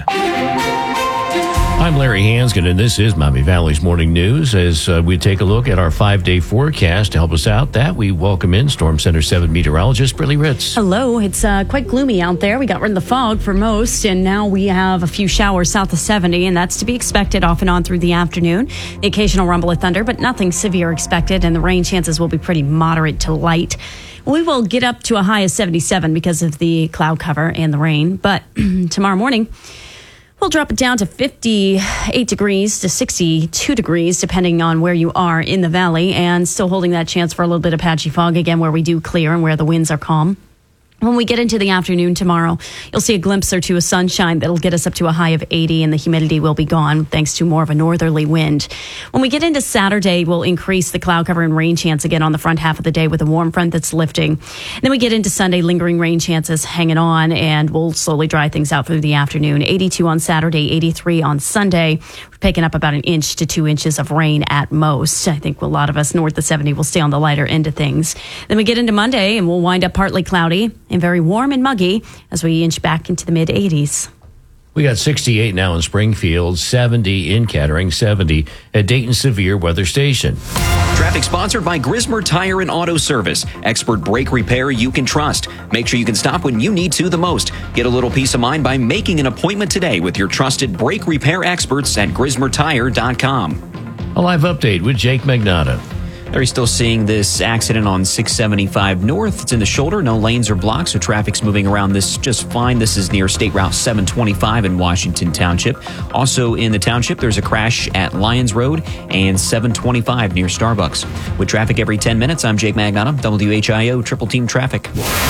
I'm Larry Hanskin, and this is Miami Valley's Morning News. As uh, we take a look at our five-day forecast to help us out, that we welcome in Storm Center seven meteorologist Briley Ritz. Hello. It's uh, quite gloomy out there. We got rid of the fog for most, and now we have a few showers south of seventy, and that's to be expected off and on through the afternoon. The occasional rumble of thunder, but nothing severe expected, and the rain chances will be pretty moderate to light. We will get up to a high of seventy-seven because of the cloud cover and the rain, but tomorrow morning, we'll drop it down to fifty-eight degrees to sixty-two degrees, depending on where you are in the valley, and still holding that chance for a little bit of patchy fog again where we do clear and where the winds are calm. When we get into the afternoon tomorrow, you'll see a glimpse or two of sunshine that'll get us up to a high of eighty, and the humidity will be gone thanks to more of a northerly wind. When we get into Saturday, we'll increase the cloud cover and rain chance again on the front half of the day with a warm front that's lifting. And then we get into Sunday, lingering rain chances hanging on, and we'll slowly dry things out through the afternoon. eighty-two on Saturday, eighty-three on Sunday. We're picking up about an inch to two inches of rain at most. I think a lot of us north of seventy will stay on the lighter end of things. Then we get into Monday, and we'll wind up partly cloudy and very warm and muggy as we inch back into the mid eighties. We got sixty-eight now in Springfield, seventy in Kettering, seventy at Dayton Severe Weather Station. Traffic sponsored by Grismer Tire and Auto Service. Expert brake repair you can trust. Make sure you can stop when you need to the most. Get a little peace of mind by making an appointment today with your trusted brake repair experts at grismer tire dot com. A live update with Jake Magnotta. Are you still seeing this accident on six seventy-five North? It's in the shoulder. No lanes are blocked, so traffic's moving around this just fine. This is near State Route seven twenty-five in Washington Township. Also in the township, there's a crash at Lyons Road and seven twenty-five near Starbucks. With traffic every ten minutes, I'm Jake Magnotta, W H I O Triple Team Traffic.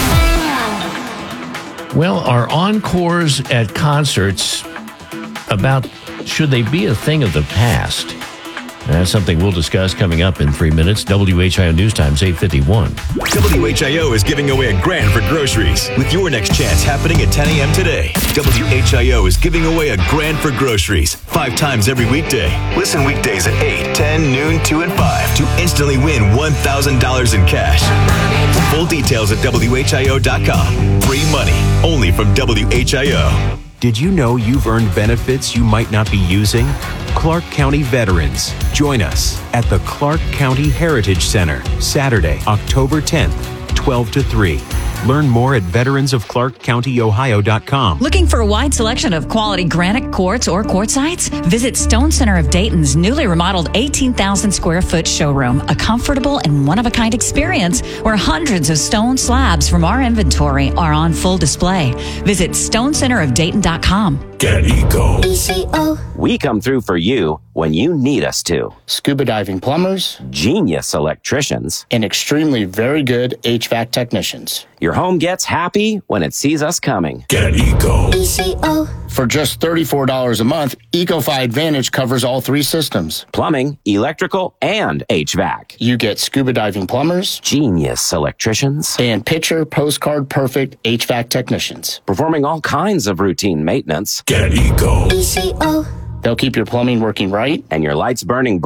Well, our encores at concerts, about should they be a thing of the past? That's something we'll discuss coming up in three minutes. W H I O News Time's eight fifty-one. W H I O is giving away a grand for groceries with your next chance happening at ten a.m. today. W H I O is giving away a grand for groceries five times every weekday. Listen weekdays at eight, ten, noon, two, and five to instantly win one thousand dollars in cash. Full details at W H I O dot com. Free money only from W H I O. Did you know you've earned benefits you might not be using? Clark County Veterans. Join us at the Clark County Heritage Center, Saturday, October tenth, twelve to three. Learn more at veterans of clark county ohio dot com. Looking for a wide selection of quality granite quartz or quartzites? Visit Stone Center of Dayton's newly remodeled eighteen thousand square foot showroom, a comfortable and one-of-a-kind experience where hundreds of stone slabs from our inventory are on full display. Visit stone center of dayton dot com. Get Eco. E C O. We come through for you when you need us to. Scuba diving plumbers, genius electricians, and extremely very good H V A C technicians. Your home gets happy when it sees us coming. Get Eco. E C O. For just thirty-four dollars a month, EcoFi Advantage covers all three systems. Plumbing, electrical, and H V A C. You get scuba diving plumbers, genius electricians, and picture postcard perfect H V A C technicians. Performing all kinds of routine maintenance. Get Eco. E C O. They'll keep your plumbing working right and your lights burning bright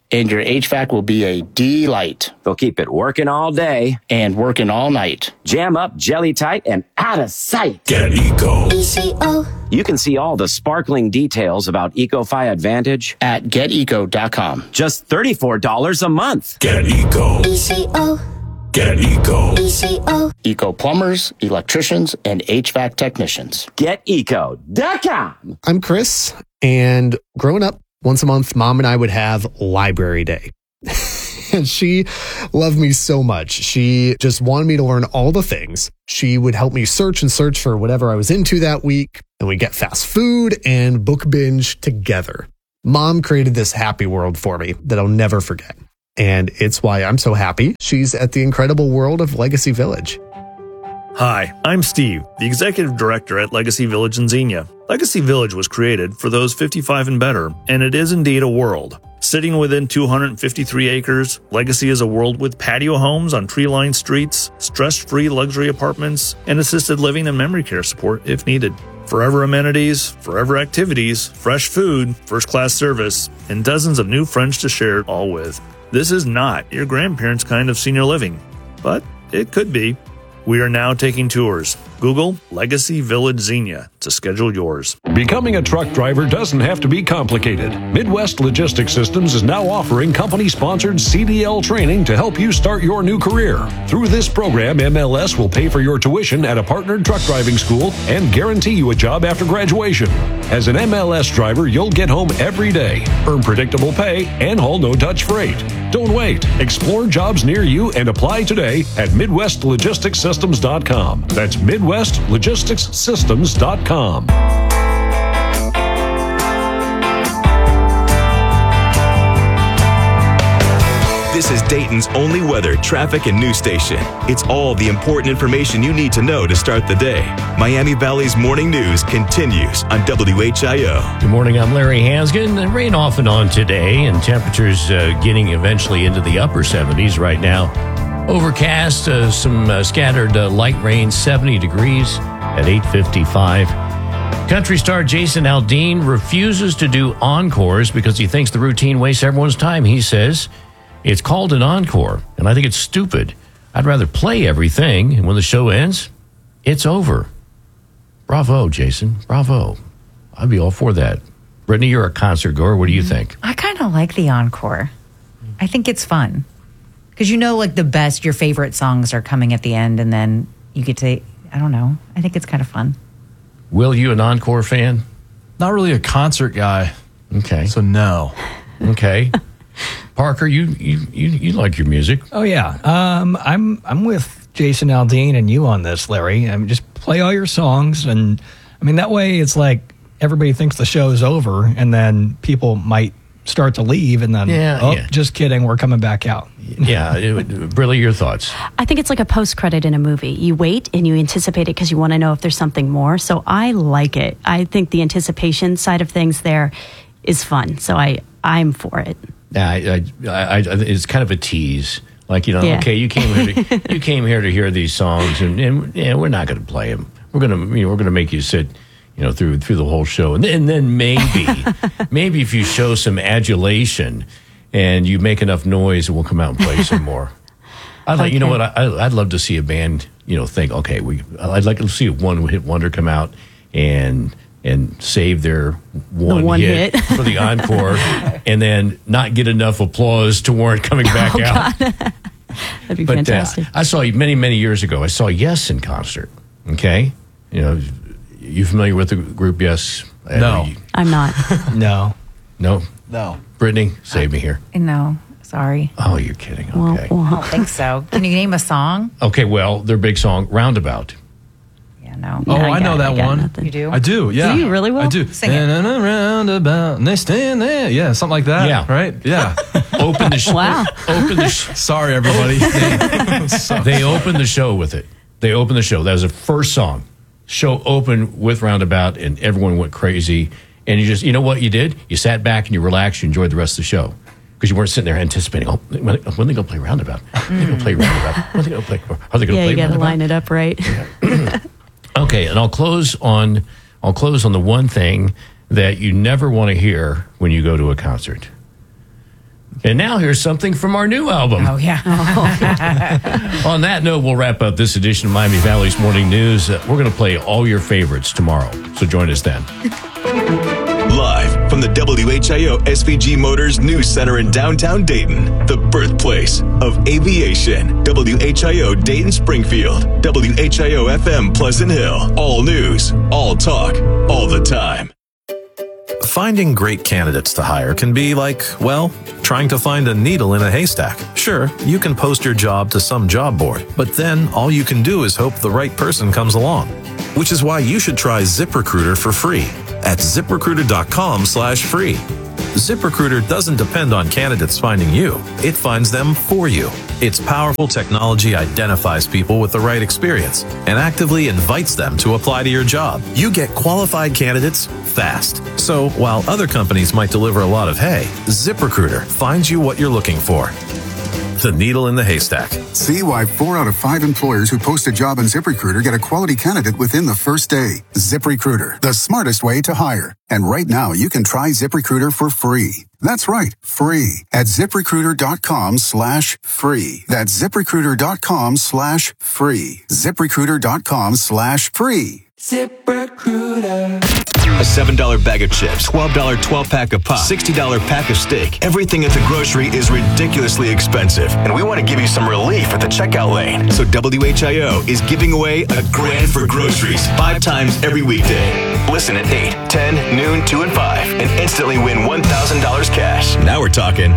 And your H V A C will be a delight. They'll keep it working all day and working all night. Jam up, jelly tight, and out of sight. Get Eco. E C O. You can see all the sparkling details about EcoFi Advantage at get eco dot com. Just thirty-four dollars a month. Get Eco. E C O. Get Eco. E C O. Eco plumbers, electricians, and H V A C technicians. get eco dot com. I'm Chris, and growing up, once a month, Mom and I would have library day. And she loved me so much. She just wanted me to learn all the things. She would help me search and search for whatever I was into that week, and we'd get fast food and book binge together. Mom created this happy world for me that I'll never forget. And it's why I'm so happy she's at the incredible world of Legacy Village. Hi, I'm Steve, the Executive Director at Legacy Village in Xenia. Legacy Village was created for those fifty-five and better, and it is indeed a world. Sitting within two hundred fifty-three acres, Legacy is a world with patio homes on tree-lined streets, stress-free luxury apartments, and assisted living and memory care support if needed. Forever amenities, forever activities, fresh food, first-class service, and dozens of new friends to share it all with. This is not your grandparents' kind of senior living, but it could be. We are now taking tours. Google Legacy Village Xenia to schedule yours. Becoming a truck driver doesn't have to be complicated. Midwest Logistics Systems is now offering company-sponsored C D L training to help you start your new career. Through this program, M L S will pay for your tuition at a partnered truck driving school and guarantee you a job after graduation. As an M L S driver, you'll get home every day, earn predictable pay, and haul no-touch freight. Don't wait. Explore jobs near you and apply today at Midwest Logistics Systems dot com. That's Midwest Logistics Systems dot com. This is Dayton's only weather, traffic, and news station. It's all the important information you need to know to start the day. Miami Valley's Morning News continues on W H I O. Good morning, I'm Larry Hansgen. Rain off and on today, and temperatures uh, getting eventually into the upper seventies right now. Overcast, uh, some uh, scattered uh, light rain, seventy degrees at eight fifty-five. Country star Jason Aldean refuses to do encores because he thinks the routine wastes everyone's time. He says it's called an encore, and I think it's stupid. I'd rather play everything, and when the show ends, it's over. Bravo, Jason. Bravo. I'd be all for that. Brittany, you're a concert goer. What do you think? I kind of like the encore. I think it's fun. Because you know, like the best, your favorite songs are coming at the end, and then you get to, I don't know. I think it's kind of fun. Will, you an encore fan? Not really a concert guy. Okay. So no. Okay. Parker, you, you you you like your music. Oh yeah. Um, I'm I'm with Jason Aldean and you on this, Larry. I mean, just play all your songs, and I mean that way it's like everybody thinks the show's over, and then people might start to leave, and then Yeah, oh, yeah. just kidding, we're coming back out. Yeah, it, Briley, your thoughts? I think it's like a post credit in a movie. You wait and you anticipate it because you want to know if there's something more. So I like it. I think the anticipation side of things there is fun. So I I'm for it. Yeah, I, I, I, I, it's kind of a tease. Like, you know, Yeah. okay, you came here to you came here to hear these songs, and, and yeah, we're not going to play them. We're gonna you know, we're gonna make you sit, you know, through through the whole show, and then, and then maybe maybe if you show some adulation and you make enough noise, we'll come out and play some more. I'd like, you know what? I, I'd love to see a band, you know, think, okay, we. I'd like to see a one hit wonder come out and. and save their one, one hit, hit. for the encore, and then not get enough applause to warrant coming back Oh, out. God. That'd be But uh, fantastic. I saw you many, many years ago. I saw Yes in concert. Okay, you know, you familiar with the group Yes? No. I'm not. No. No. No. Brittany, save me here. No, sorry. Oh, you're kidding. Well, Okay. I don't think so. Can you name a song? Okay. Well, their big song "Roundabout." Yeah, no. Oh, Yeah, I, know got- that got one. nothing. You do? I do, yeah. Do you really, Will? I do. Sing it. And on a roundabout, and they stand there. Yeah, something like that. Yeah. Right? Yeah. Open the sh- Wow. Open the. Sh- Sorry, everybody. So- they opened the show with it. They opened the show. That was the first song. Show opened with Roundabout, and everyone went crazy. And you just, you know what you did? You sat back and you relaxed. You enjoyed the rest of the show because you weren't sitting there anticipating. Oh, when, when are they going to play Roundabout? When are they going to play Roundabout? When are they going to play? Are they going to Yeah, play you got to Roundabout? line it up right. Okay, and I'll close on I'll close on the one thing that you never want to hear when you go to a concert. And now here's something from our new album. Oh, yeah. On that note, we'll wrap up this edition of Miami Valley's Morning News. Uh, we're going to play all your favorites tomorrow, so join us then. Live from the W H I O S V G Motors News Center in downtown Dayton, the birthplace of aviation. W H I O Dayton Springfield, W H I O F M Pleasant Hill. All news, all talk, all the time. Finding great candidates to hire can be like, well, trying to find a needle in a haystack. Sure, you can post your job to some job board, but then all you can do is hope the right person comes along. Which is why you should try ZipRecruiter for free at ZipRecruiter.com slash free. ZipRecruiter doesn't depend on candidates finding you. It finds them for you. Its powerful technology identifies people with the right experience and actively invites them to apply to your job. You get qualified candidates fast. So while other companies might deliver a lot of hay, ZipRecruiter finds you what you're looking for. The needle in the haystack. See why four out of five employers who post a job on ZipRecruiter get a quality candidate within the first day. ZipRecruiter, the smartest way to hire. And right now, you can try ZipRecruiter for free. That's right, free at ZipRecruiter.com slash free. That's ZipRecruiter.com slash free. ZipRecruiter.com slash free. ZipRecruiter. A seven dollar bag of chips, twelve dollar twelve pack of pop, sixty dollar pack of steak. Everything at the grocery is ridiculously expensive, and we want to give you some relief at the checkout lane. So W H I O is giving away a grand for groceries five times every weekday. Listen at eight, ten, noon, two, and five, and instantly win one thousand dollars cash. Now we're talking.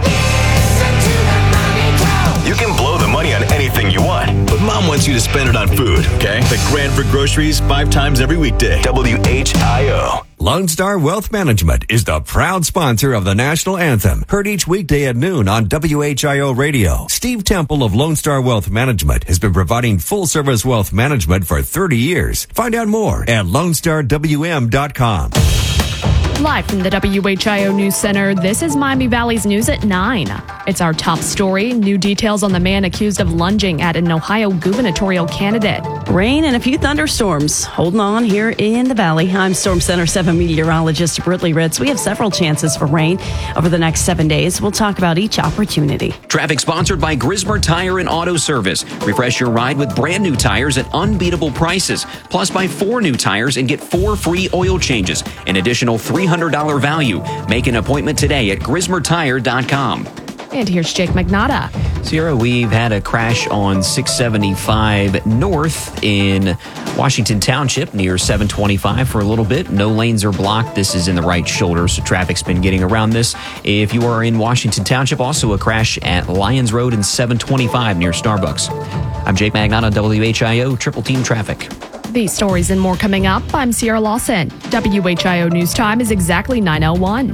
You can blow the money on anything you want, but Mom wants you to spend it on food, okay? The grand for groceries five times every weekday. W H I O. Lone Star Wealth Management is the proud sponsor of the national anthem, heard each weekday at noon on W H I O Radio. Steve Temple of Lone Star Wealth Management has been providing full-service wealth management for thirty years. Find out more at lone star w m dot com. Live from the W H I O News Center, this is Miami Valley's News at nine. It's our top story. New details on the man accused of lunging at an Ohio gubernatorial candidate. Rain and a few thunderstorms holding on here in the valley. I'm Storm Center seven meteorologist Britley Ritz. We have several chances for rain over the next seven days. We'll talk about each opportunity. Traffic sponsored by Grismer Tire and Auto Service. Refresh your ride with brand new tires at unbeatable prices. Plus, buy four new tires and get four free oil changes. An additional three hundred dollars value. Make an appointment today at grismer tire dot com. And here's Jake Magnotta. Sierra, we've had a crash on six seventy-five North in Washington Township near seven twenty-five for a little bit. No lanes are blocked. This is in the right shoulder, so traffic's been getting around this. If you are in Washington Township, also a crash at Lyons Road in seven twenty-five near Starbucks. I'm Jake Magnotta, W H I O Triple Team Traffic. These stories and more coming up. I'm Sierra Lawson. W H I O News Time is exactly nine oh one.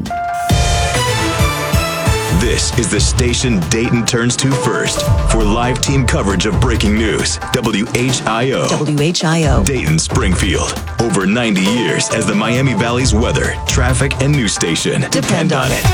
This is the station Dayton turns to first for live team coverage of breaking news. W H I O. W H I O. Dayton, Springfield. Over ninety years as the Miami Valley's weather, traffic, and news station. Depend on it.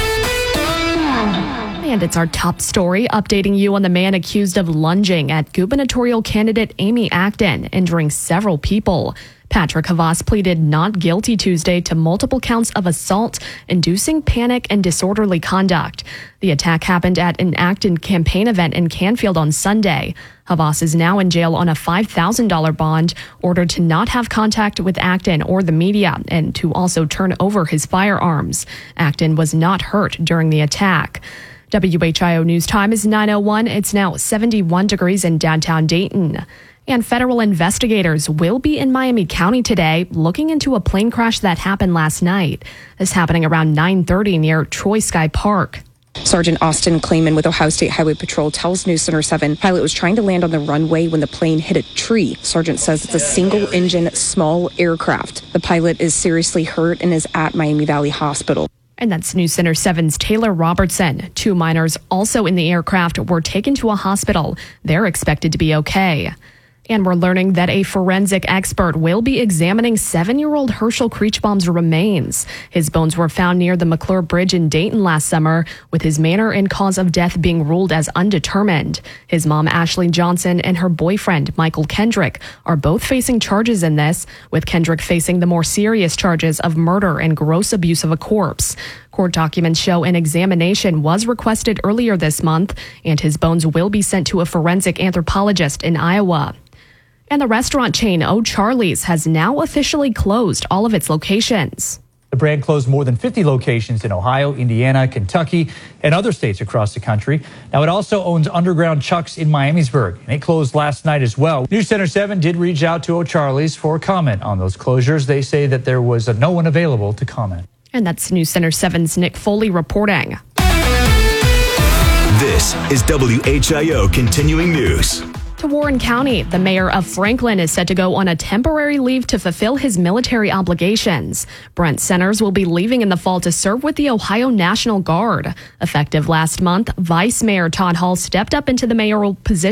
And it's our top story, updating you on the man accused of lunging at gubernatorial candidate Amy Acton, injuring several people. Patrick Havas pleaded not guilty Tuesday to multiple counts of assault, inducing panic and disorderly conduct. The attack happened at an Acton campaign event in Canfield on Sunday. Havas is now in jail on a five thousand dollars bond, ordered to not have contact with Acton or the media and to also turn over his firearms. Acton was not hurt during the attack. W H I O News Time is nine oh one. It's now seventy-one degrees in downtown Dayton. And federal investigators will be in Miami County today looking into a plane crash that happened last night. This happening around nine thirty near Troy Sky Park. Sergeant Austin Clayman with Ohio State Highway Patrol tells News Center seven pilot was trying to land on the runway when the plane hit a tree. Sergeant says it's a single-engine small aircraft. The pilot is seriously hurt and is at Miami Valley Hospital. And that's News Center seven's Taylor Robertson. Two minors also in the aircraft were taken to a hospital. They're expected to be okay. And we're learning that a forensic expert will be examining seven-year-old Herschel Kreechbaum's remains. His bones were found near the McClure Bridge in Dayton last summer, with his manner and cause of death being ruled as undetermined. His mom, Ashley Johnson, and her boyfriend, Michael Kendrick, are both facing charges in this, with Kendrick facing the more serious charges of murder and gross abuse of a corpse. Court documents show an examination was requested earlier this month, and his bones will be sent to a forensic anthropologist in Iowa. And the restaurant chain O'Charley's has now officially closed all of its locations. The brand closed more than fifty locations in Ohio, Indiana, Kentucky, and other states across the country. Now, it also owns Underground Chuck's in Miamisburg, and it closed last night as well. News Center seven did reach out to O'Charley's for a comment on those closures. They say that there was no one available to comment. And that's News Center seven's Nick Foley reporting. This is W H I O Continuing News. To Warren County, the mayor of Franklin is set to go on a temporary leave to fulfill his military obligations. Brent Centers will be leaving in the fall to serve with the Ohio National Guard. Effective last month, Vice Mayor Todd Hall stepped up into the mayoral position